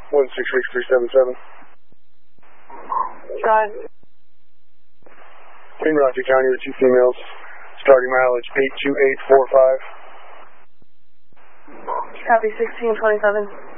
166377. Go ahead. In Rocky County, the 2 females, starting mileage 82845. Copy 1627.